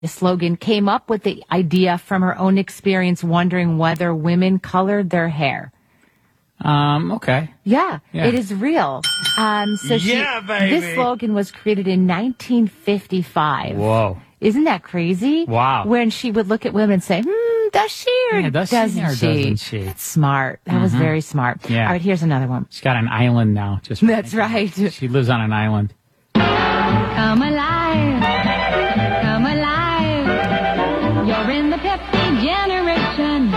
The slogan came up with the idea from her own experience wondering whether women colored their hair. Okay. Yeah, it is real. Baby. This slogan was created in 1955. Whoa. Isn't that crazy? Wow. When she would look at women and say, does she or doesn't she? That's smart. That was very smart. Yeah. All right, here's another one. She's got an island now. That's right. She lives on an island. Come alive. Come alive. You're in the Pepsi generation.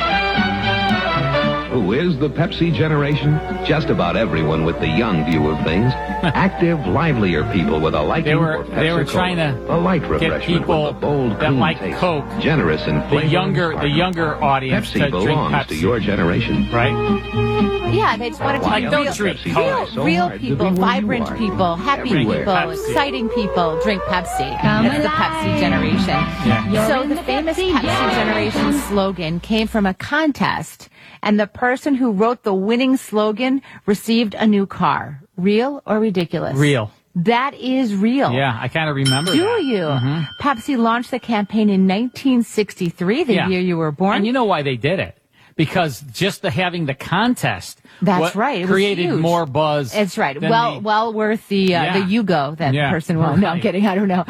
Who is the Pepsi generation? Just about everyone with the young view of things. Active, livelier people with a liking for Pepsi. They were trying to a light get refreshment people with a bold, that clean like taste, Coke, generous and the younger audience Pepsi to drink belongs Pepsi. to your generation. Right? Yeah, they just wanted to be don't drink Coke. real people, vibrant people, happy Everywhere. people, Pepsi. exciting people drink Pepsi. Come It's the Pepsi generation. Yeah. So the famous Pepsi generation slogan came from a contest, and the person who wrote the winning slogan received a new car. Real or ridiculous? Real. That is real. Yeah, I kind of remember that. Do you? Pepsi launched the campaign in 1963, the year you were born. And you know why they did it? Because just having the contest That's right. It was created huge. more buzz. That's right. than Well worth the Yugo that person won. No, I'm right. kidding. I don't know.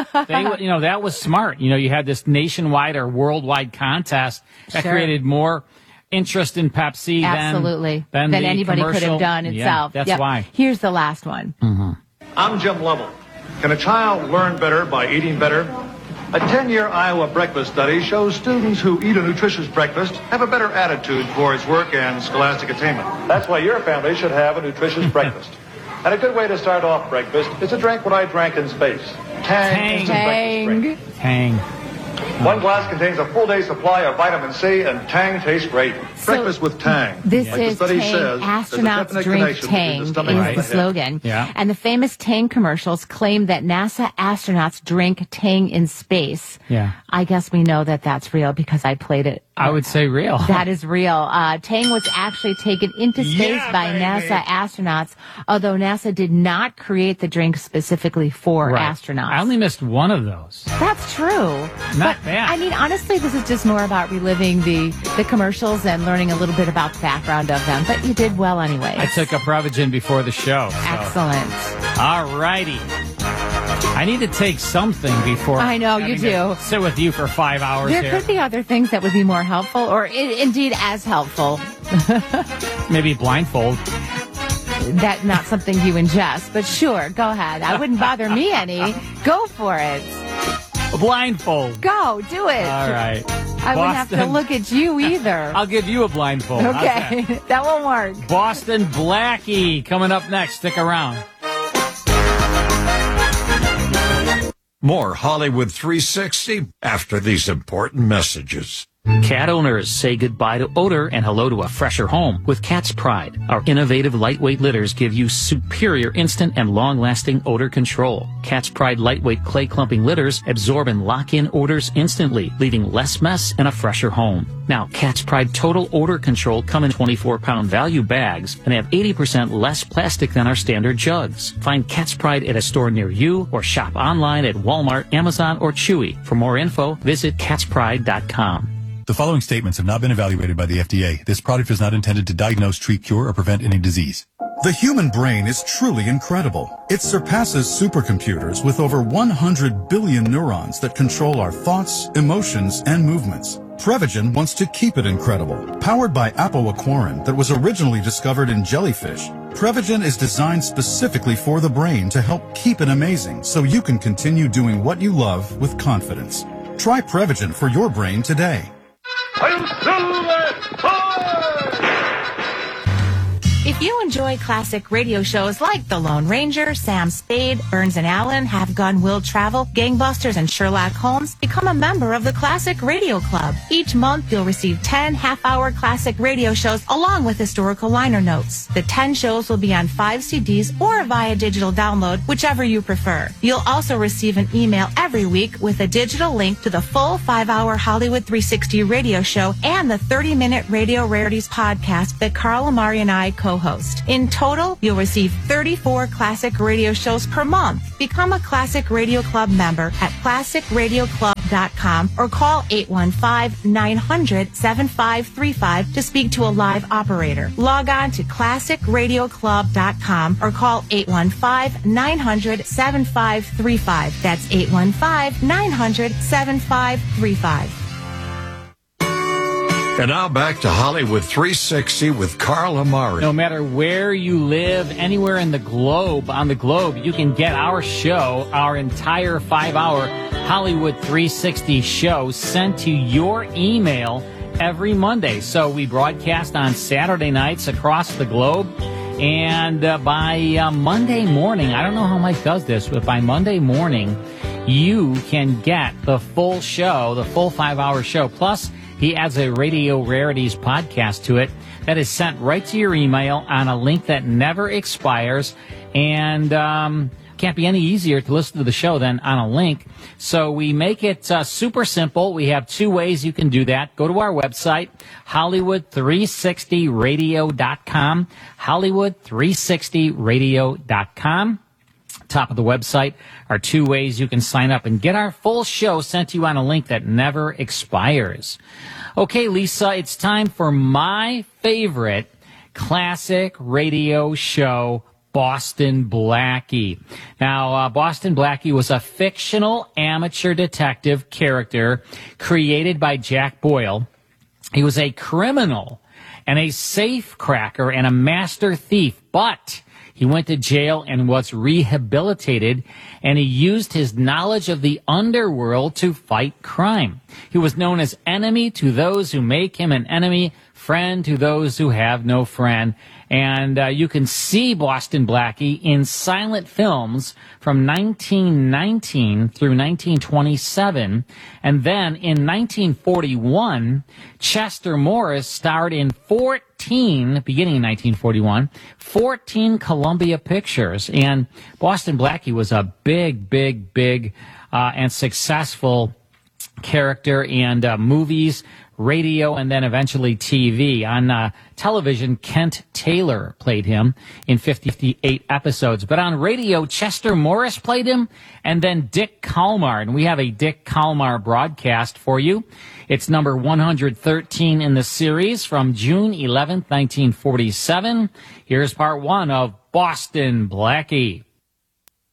That was smart. You had this nationwide or worldwide contest that Sure. created more interest in Pepsi Absolutely. than than the anybody could commercial. have done itself. Yeah, that's Yep. why. Here's the last one. I'm Jim Lovell. Can a child learn better by eating better? A 10-year Iowa breakfast study shows students who eat a nutritious breakfast have a better attitude towards work and scholastic attainment. That's why your family should have a nutritious breakfast. And a good way to start off breakfast is to drink what I drank in space. Tang. Instant breakfast drink. Tang. One glass contains a full day's supply of vitamin C, and Tang tastes great. Breakfast with Tang. This Like the is study Tang. says, there's a Astronauts definite drink connection between Tang the is stomach and the the head. slogan. Yeah. And the famous Tang commercials claim that NASA astronauts drink Tang in space. Yeah. I guess we know that that's real because I played it. I would say real. That is real. Tang was actually taken into space by NASA astronauts, although NASA did not create the drink specifically for Right. astronauts. I only missed one of those. That's true. Not but, bad. I mean, honestly, this is just more about reliving the commercials and learning a little bit about the background of them. But you did well anyway. I took a Prevagen before the show. So. Excellent. All righty. I need to take something before. I know, you having to do. Sit with you for 5 hours There here. could be other things that would be more helpful or indeed as helpful. Maybe blindfold. That not something you ingest, but sure, go ahead. I wouldn't bother me any. Go for it. A blindfold. Go, do it. All right. I wouldn't have to Boston. look at you either. I'll give you a blindfold. How's Okay, that won't work. that? Boston Blackie coming up next. Stick around. More Hollywood 360 after these important messages. Cat owners say goodbye to odor and hello to a fresher home with Cat's Pride. Our innovative lightweight litters give you superior instant and long-lasting odor control. Cat's Pride lightweight clay clumping litters absorb and lock in odors instantly, leaving less mess and a fresher home. Now, Cat's Pride Total Odor Control come in 24-pound value bags and have 80% less plastic than our standard jugs. Find Cat's Pride at a store near you or shop online at Walmart, Amazon, or Chewy. For more info, visit catspride.com. The following statements have not been evaluated by the FDA. This product is not intended to diagnose, treat, cure, or prevent any disease. The human brain is truly incredible. It surpasses supercomputers with over 100 billion neurons that control our thoughts, emotions, and movements. Prevagen wants to keep it incredible. Powered by apoaquarin that was originally discovered in jellyfish, Prevagen is designed specifically for the brain to help keep it amazing so you can continue doing what you love with confidence. Try Prevagen for your brain today. If you enjoy classic radio shows like The Lone Ranger, Sam Spade, Burns and Allen, Have Gun Will Travel, Gangbusters, and Sherlock Holmes, become a member of the Classic Radio Club. Each month, you'll receive 10 half-hour classic radio shows along with historical liner notes. The 10 shows will be on 5 CDs or via digital download, whichever you prefer. You'll also receive an email every week with a digital link to the full 5-hour Hollywood 360 radio show and the 30-minute Radio Rarities podcast that Carl Amari and I co co-host. In total, you'll receive 34 classic radio shows per month. Become a Classic Radio Club member at classicradioclub.com or call 815-900-7535 to speak to a live operator. Log on to classicradioclub.com or call 815-900-7535. That's 815-900-7535. And now back to Hollywood 360 with Carl Amari. No matter where you live, anywhere in the globe, you can get our show, our entire 5-hour Hollywood 360 show sent to your email every Monday. So we broadcast on Saturday nights across the globe. And by Monday morning, I don't know how Mike does this, but by Monday morning, you can get the full show, the full 5-hour show. Plus, he adds a Radio Rarities podcast to it that is sent right to your email on a link that never expires. And can't be any easier to listen to the show than on a link. So we make it super simple. We have 2 ways you can do that. Go to our website, Hollywood360radio.com, Hollywood360radio.com. Top of the website are 2 ways you can sign up and get our full show sent to you on a link that never expires. Okay, Lisa, it's time for my favorite classic radio show, Boston Blackie. Now, Boston Blackie was a fictional amateur detective character created by Jack Boyle. He was a criminal and a safecracker and a master thief, but he went to jail and was rehabilitated, and he used his knowledge of the underworld to fight crime. He was known as enemy to those who make him an enemy, friend to those who have no friend. And you can see Boston Blackie in silent films from 1919 through 1927. And then in 1941, Chester Morris starred in 14, beginning in 1941, 14 Columbia pictures. And Boston Blackie was a big, and successful character and movies, radio, and then eventually TV. On television, Kent Taylor played him in 58 episodes. But on radio, Chester Morris played him, and then Dick Kalmar. And we have a Dick Kalmar broadcast for you. It's number 113 in the series from June 11th, 1947. Here's part 1 of Boston Blackie.